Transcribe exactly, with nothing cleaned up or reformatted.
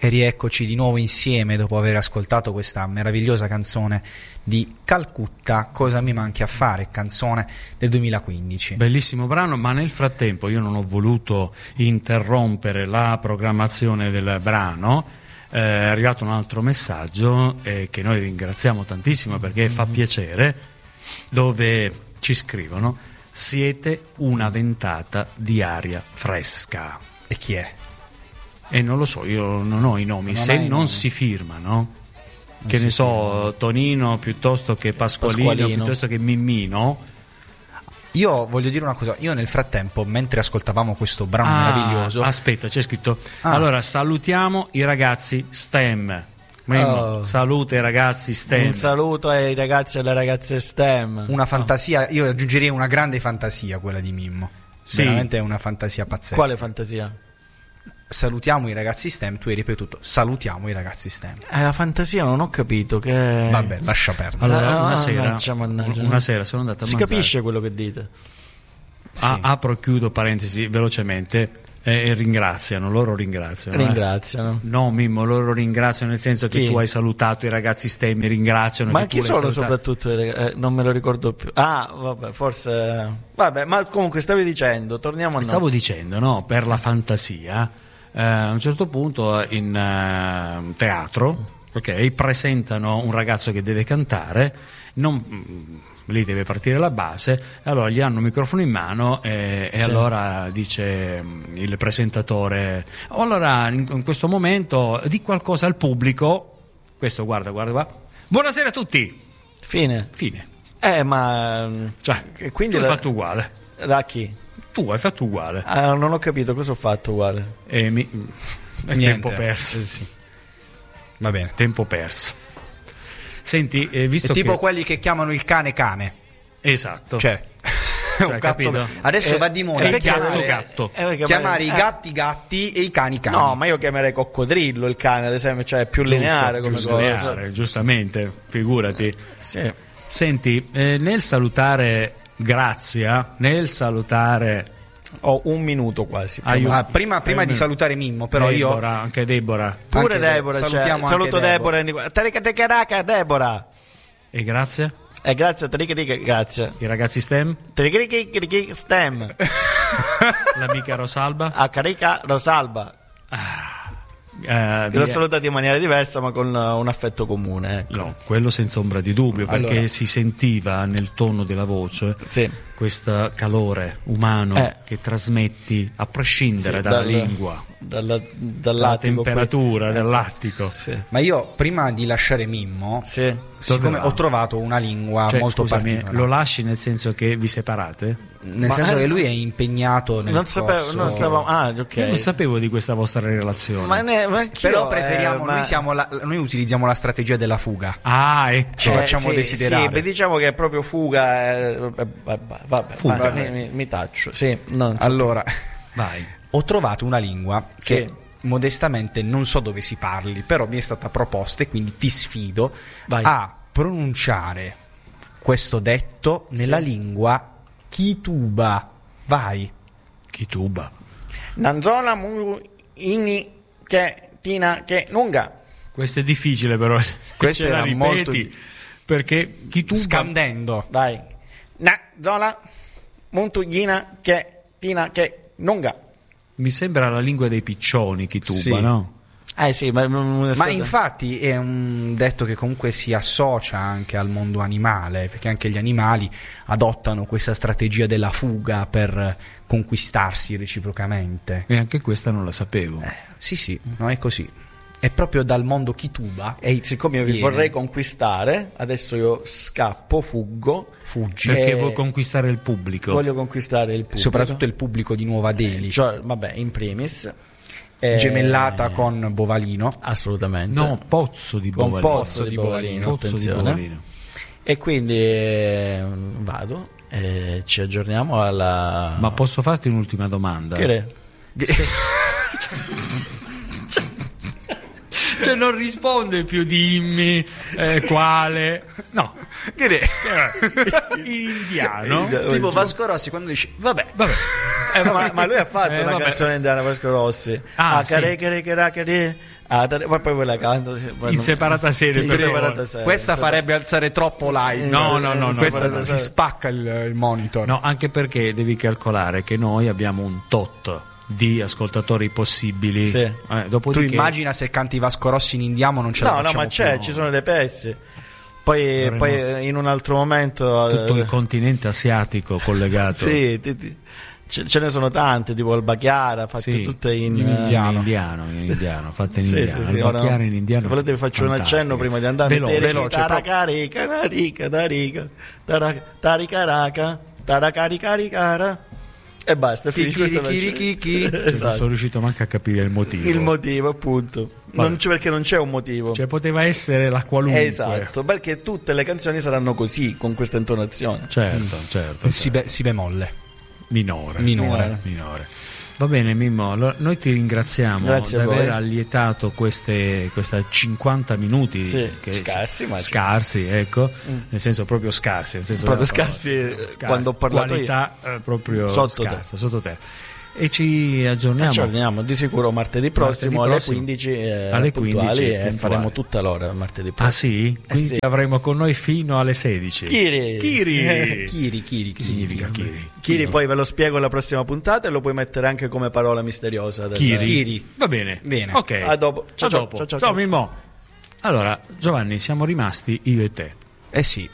E rieccoci di nuovo insieme dopo aver ascoltato questa meravigliosa canzone di Calcutta, Cosa mi manchi a fare, canzone del duemilaquindici. Bellissimo brano, ma nel frattempo io non ho voluto interrompere la programmazione del brano. Eh, è arrivato un altro messaggio eh, che noi ringraziamo tantissimo perché fa piacere, dove ci scrivono: siete una ventata di aria fresca. E chi è? E non lo so, io non ho i nomi, non se non nomi. si firmano, non che si ne so, firma. Tonino piuttosto che Pasqualino, Pasqualino. piuttosto che Mimmino. Io voglio dire una cosa, io nel frattempo, mentre ascoltavamo questo brano Ah, meraviglioso, aspetta, c'è scritto. Ah. Allora, salutiamo i ragazzi STEM. Mimmo, Oh. saluta i ragazzi STEM. Un saluto ai ragazzi e alle ragazze STEM. una fantasia, io aggiungerei una grande fantasia quella di Mimmo. Sì. Veramente è una fantasia pazzesca. Quale fantasia? Salutiamo i ragazzi STEM, tu hai ripetuto salutiamo i ragazzi STEM. Eh, la fantasia non ho capito che... Vabbè, lascia perdere. Allora, Ah, una sera, mannaggia, mannaggia. una sera sono andato a Si mangiare. capisce quello che dite. Sì. Ah, apro e chiudo parentesi velocemente eh, e ringraziano, loro ringraziano. eh. Ringraziano. No, Mimmo, loro ringraziano nel senso che Chi? tu hai salutato i ragazzi STEM, mi ringraziano. Ma che chi tu li hai sono salutati. soprattutto? i rag- eh, non me lo ricordo più. Ah, vabbè, forse... Vabbè, ma comunque stavi dicendo, torniamo a noi. Stavo dicendo, no, per la fantasia, eh, a un certo punto in eh, teatro, ok, presentano un ragazzo che deve cantare, non, lì deve partire la base, e allora gli hanno un microfono in mano e, e Sì. allora dice mm, il presentatore: "Oh, allora in, in questo momento di qualcosa al pubblico", questo guarda, guarda qua, "buonasera a tutti", Fine. fine. Eh, ma... Cioè, e quindi tu hai la- fatto uguale, Da chi? tu hai fatto uguale. Ah, non ho capito cosa ho fatto uguale. E mi... è Niente. tempo perso. Va bene. Tempo perso. Senti, eh, visto È tipo che... quelli che chiamano il cane cane. Esatto. Cioè, Cioè, un gatto- capito? adesso Eh, va di moda è il chiamare, gatto gatto. Eh, perché chiamare i eh, gatti gatti e i cani cani. No, ma io chiamerei coccodrillo il cane, ad esempio, cioè è più Giusto, lineare come giusto, cosa. lineare, giustamente, figurati. Sì. Senti, eh, nel salutare Grazia, nel salutare Ho un minuto quasi. Aiuto. Ah, prima prima Eh, di salutare Mimmo, però Deborah, io anche Deborah Pure anche Deborah, De- cioè, salutiamo saluto anche Deborah. Deborah. Deborah. e Grazia, Eh, grazie, trichi, trichi, grazie. i ragazzi STEM, Trichi, trichi, trichi, stem. l'amica Rosalba, A carica Rosalba. eh, Li ho via- salutati in maniera diversa, ma con uh, un affetto comune. Ecco. no, quello senza ombra di dubbio, perché Allora. si sentiva nel tono della voce Sì. questo calore umano Eh. che trasmetti a prescindere Sì, dalla dal- lingua, Dalla, dalla dall'attico temperatura qui. dell'attico. Sì. ma io prima di lasciare Mimmo, Sì. siccome va? ho trovato una lingua Cioè, molto scusami, particolare. lo lasci nel senso che vi separate? Nel Ma- senso eh, che lui è impegnato nel Non sapevo, corso- non stavamo. Ah, ok. Io non sapevo di questa vostra relazione. Ma ne, ma Sì, anch'io, però preferiamo, eh, ma- noi, siamo la- noi utilizziamo la strategia della fuga. Ah, ecco. Ci facciamo sì, desiderare. Sì, beh, diciamo che è proprio fuga. eh, vabbè, vabbè, vabbè, Fuga. ma mi, mi- mi taccio. Sì, non so. Allora, Vai. ho trovato una lingua che Sì. modestamente non so dove si parli, però mi è stata proposta e quindi ti sfido Vai. a pronunciare questo detto nella Sì. lingua Kituba. Vai. Kituba. Nanzola mu ini che tina che lunga. Questo è difficile però. se Questo ce la era ripeti, molto di- perché Kituba Scandendo. Vai. Nanzola muntugina che tina che lunga. mi sembra la lingua dei piccioni, Kituba, Sì. no? Eh sì, ma, Ma infatti è un detto che comunque si associa anche al mondo animale, perché anche gli animali adottano questa strategia della fuga per conquistarsi reciprocamente. E anche questa non la sapevo. Eh, sì, sì, no, è così. È proprio dal mondo Kituba. E siccome io vi Viene. vorrei conquistare, adesso io scappo, fuggo. Fuggi. Perché eh, vuoi conquistare il pubblico? Voglio conquistare il pubblico. Soprattutto il pubblico di Nuova Delhi. Cioè, vabbè, in primis. Eh, Gemellata con Bovalino. Assolutamente. No, Pozzo di Con Bovalino. Pozzo di Bovalino, Pozzo di attenzione. Bovalino. E quindi eh, vado e ci aggiorniamo alla... Ma posso farti un'ultima domanda? Che re? Cioè non risponde più dimmi eh, quale. No. Che ne- In indiano. Tipo Vasco Rossi quando dice vabbè, Vabbè. Eh, ma, ma lui ha fatto Eh, una vabbè. canzone indiana Vasco Rossi. Ah, Ah, sì. care, care, care, care, ah, tare- ma poi quella canta sì, poi In non- separata sede, in per separata favore. sede, Questa in farebbe alzare troppo live. No, no, no, no, Questa guarda, si guarda. spacca il, il monitor. No, anche perché devi calcolare che noi abbiamo un tot di ascoltatori possibili. Sì. Eh, Tu dopodiché immagina se canti Vasco Rossi in indiano non ce la No, no, facciamo ma c'è, più. ci sono dei pezzi. Poi, Dovremmo- poi in un altro momento tutto eh, il continente asiatico collegato. sì, ti- ti- ce, ce ne sono tante, tipo il Bachiara, fatte Sì, tutte in, in eh, indiano. In indiano, in indiano, fatte in Sì, indiano. sì, sì, il ora- bacchiare in indiano. se volete vi faccio un fantastico. accenno prima di andare. Velo- Mettete veloce, taracarica, narica, narica, tara- taricaraca, taracaricaricara e basta, finisce questa Chirichirichirichichi. Cioè, non Esatto. sono riuscito manco a capire il motivo. Il motivo, appunto. Non c'è, perché non c'è un motivo. Cioè, poteva essere la qualunque. Esatto, perché tutte le canzoni saranno così, con questa intonazione. Certo, certo. Si, certo. be- si bemolle. Minore. Minore. Minore. Va bene, Mimmo, allora, noi ti ringraziamo Grazie a di aver voi. allietato queste, questa cinquanta minuti Sì, che- scarsi, ma- scarsi, ecco, nel senso proprio scarsi, nel senso Proprio della parola. scarsi, eh, Scarsi. quando ho parlato qualità eh, proprio Sotto scarsa, sotto te. E ci aggiorniamo. Aggiorniamo di sicuro martedì prossimo alle prossimo. quindici, eh, Alle puntuali, quindici, e puntuali. faremo tutta l'ora martedì Ah prossimo. sì? Quindi sì. avremo con noi fino alle sedici. Chiri. Chiri. Chiri, chiri, Che significa Chiri? Chiri, poi ve lo spiego alla prossima puntata e lo puoi mettere anche come parola misteriosa. del- Chiri. Chiri. Va bene. Bene. Ok. A dopo. Ciao, A ciao, dopo. ciao, ciao. Ciao Mimmo. Allora, Giovanni, siamo rimasti io e te. Eh sì,